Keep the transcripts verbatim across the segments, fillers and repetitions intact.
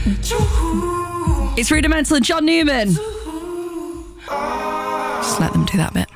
It's Rudimental and John Newman. Just let them do that bit.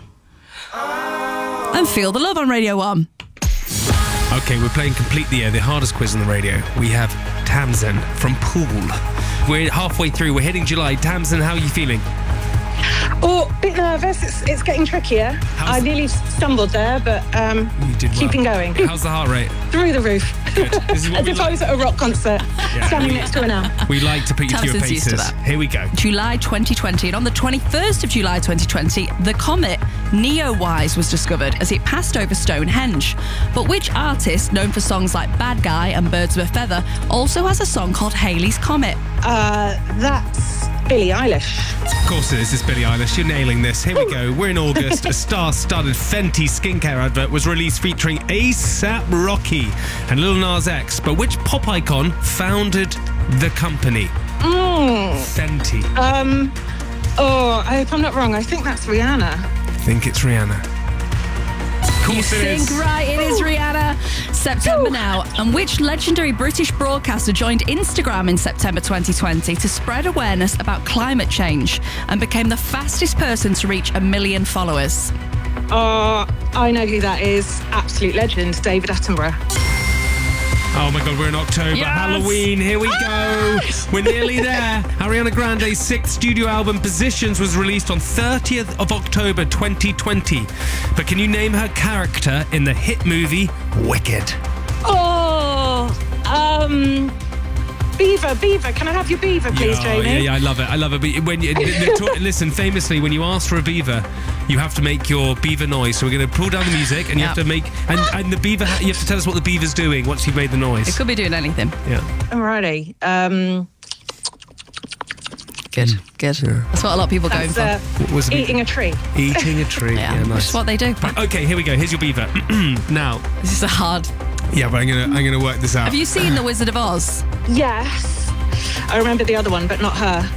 And Feel the Love on Radio one. Okay, we're playing Complete the Air, the hardest quiz on the radio. We have Tamsin from Poole. We're halfway through. We're hitting July. Tamsin, how are you feeling? Oh, a bit nervous. It's it's getting trickier. How's I nearly stumbled there, but um, You did well. keeping going. How's the heart rate? Through the roof. Good. This is what As we if I like. was at a rock concert, standing we- next to an amp. We like to put you through your Tamsin's used paces. to that. Here we go. July twenty twenty, and on the twenty-first of July twenty twenty, the comet Neowise was discovered as it passed over Stonehenge. But which artist, known for songs like Bad Guy and Birds of a Feather, also has a song called Halley's Comet? Uh, that's Billie Eilish. Of course it is. It's Billie Eilish. You're nailing this. Here we go. We're in August. A star-studded Fenty skincare advert was released featuring A$AP Rocky and Lil Nas X. But which pop icon founded the company? Mm. Fenty. Um, oh, I hope I'm not wrong. I think that's Rihanna. I think it's Rihanna. Of You course it think is. right, it is Rihanna. September now. And which legendary British broadcaster joined Instagram in September twenty twenty to spread awareness about climate change and became the fastest person to reach a million followers? Oh, I know who that is. Absolute legend, David Attenborough. Oh my God, we're in October. Yes. Halloween, here we go. We're nearly there. Ariana Grande's sixth studio album, Positions, was released on thirtieth of October twenty twenty. But can you name her character in the hit movie Wicked? Oh, um, Beaver, Beaver. Can I have your Beaver, please, yeah, Jamie? Yeah, yeah, I love it. I love it. But when you, when you talk, listen, famously, when you ask for a beaver, you have to make your beaver noise. So we're going to pull down the music, and you have Yep. to make and, and the beaver. You have to tell us what the beaver's doing once you've made the noise. It could be doing anything. Yeah. Alrighty. Um, Good, good. That's what a lot of people are going that's for. uh, What was the eating a tree. Eating a tree. Yeah, Yeah, which nice. is what they do. Okay, here we go. Here's your beaver. Now, This is a hard. yeah, but I'm gonna I'm gonna work this out. Have you seen The Wizard of Oz? Yes. I remember the other one, but not her.